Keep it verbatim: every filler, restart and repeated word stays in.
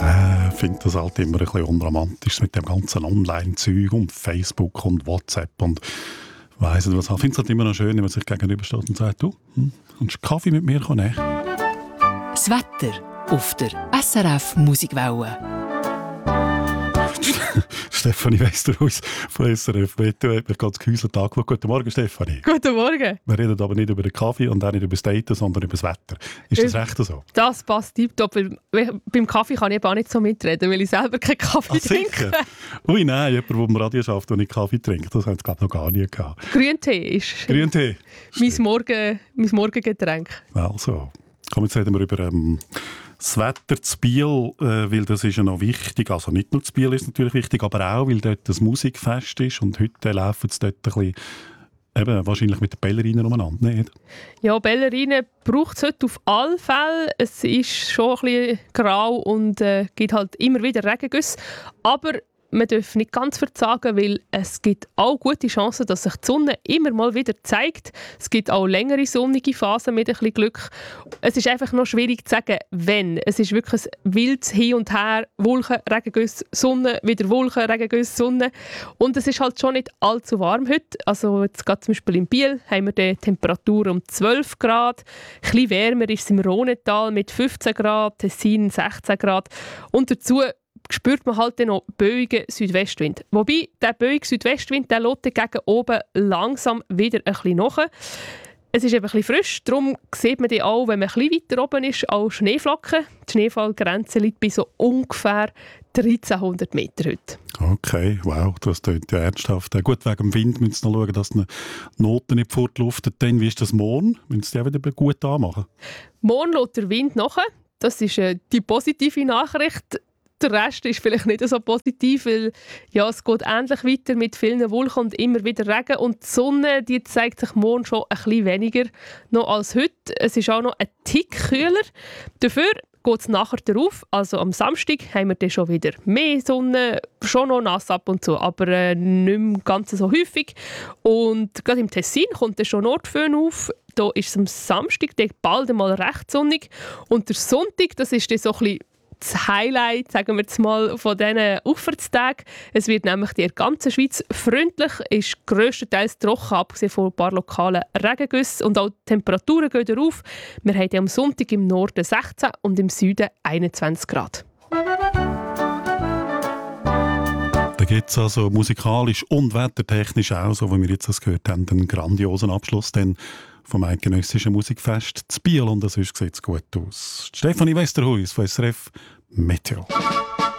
Ich finde das halt immer ein bisschen unromantisch mit dem ganzen Online-Zeug und Facebook und WhatsApp und weiss nicht was. Ich finde es halt immer noch schön, wenn man sich gegenübersteht und sagt, du, hm, kannst du Kaffee mit mir nehmen? Das Wetter auf der S R F Musikwelle. Stefanie Westerhuis von S R F Meteo hat mich ganz gehäuselt angeschaut. Guten Morgen, Stefanie. Guten Morgen. Wir reden aber nicht über den Kaffee und auch nicht über das Daten, sondern über das Wetter. Ist das recht so? Das passt tiptop. Beim Kaffee kann ich aber auch nicht so mitreden, weil ich selber keinen Kaffee Ach, trinke. Ui, nein, jemand, der im Radio arbeitet und nicht Kaffee trinkt, das haben sie glaube noch gar nie gehabt. Grüntee ist Grüntee. mein, Morgen, mein Morgengetränk. Also, komm, jetzt reden wir über ähm, das Wetter zu Biel, äh, weil das ist ja noch wichtig. Also nicht nur zu Biel ist natürlich wichtig, aber auch, weil dort das Musikfest ist und heute laufen es dort ein bisschen, eben, wahrscheinlich mit den Ballerinen umeinander, nicht? Ja, Ballerinen braucht es heute auf alle Fälle. Es ist schon ein bisschen grau und äh, gibt halt immer wieder Regengüsse. Aber man darf nicht ganz verzagen, weil es gibt auch gute Chancen, dass sich die Sonne immer mal wieder zeigt. Es gibt auch längere sonnige Phasen mit ein bisschen Glück. Es ist einfach noch schwierig zu sagen, wenn. Es ist wirklich ein wildes Hin und Her, Wolken, Regengüsse, Sonne, wieder Wolken, Regengüsse, Sonne. Und es ist halt schon nicht allzu warm heute. Also jetzt gerade zum Beispiel in Biel haben wir die Temperatur um zwölf Grad. Ein bisschen wärmer ist es im Rhonetal mit fünfzehn Grad, Tessin sechzehn Grad. Und dazu spürt man halt dann noch böigen Südwestwind. Wobei, der böige Südwestwind, der lässt gegen oben langsam wieder ein bisschen nach. Es ist eben ein bisschen frisch, darum sieht man die auch, wenn man ein bisschen weiter oben ist, auch Schneeflocken. Die Schneefallgrenze liegt bei so ungefähr dreizehnhundert Meter heute. Okay, wow, das klingt ja ernsthaft. Gut, wegen dem Wind müssen wir noch schauen, dass die Noten nicht fortluften. Dann, wie ist das morgen? Müssen Sie die auch wieder gut anmachen? Morgen lässt der Wind nach. Das ist äh, die positive Nachricht. Der Rest ist vielleicht nicht so positiv, weil ja, es geht ähnlich weiter mit vielen Wolken und immer wieder Regen. Und die Sonne die zeigt sich morgen schon ein bisschen weniger noch als heute. Es ist auch noch ein Tick kühler. Dafür geht es nachher darauf. Also am Samstag haben wir dann schon wieder mehr Sonne, schon noch nass ab und zu, aber äh, nicht mehr ganz so häufig. Und gerade im Tessin kommt dann schon Nordföhn auf. Da ist es am Samstag dann bald einmal recht sonnig. Und der Sonntag, das ist dann so ein bisschen das Highlight, sagen wir jetzt mal, von diesen Auffahrtstagen. Es wird nämlich in der ganzen Schweiz freundlich, ist grösstenteils trocken, abgesehen von ein paar lokalen Regengüssen. Und auch die Temperaturen gehen rauf. Wir haben am Sonntag im Norden sechzehn und im Süden einundzwanzig Grad. Da gibt es also musikalisch und wettertechnisch auch, so wie wir jetzt das gehört haben, einen grandiosen Abschluss dann vom eidgenössischen Musikfest zu Biel und sonst sieht es gut aus. Stefanie Westerhuis von S R F Meteo.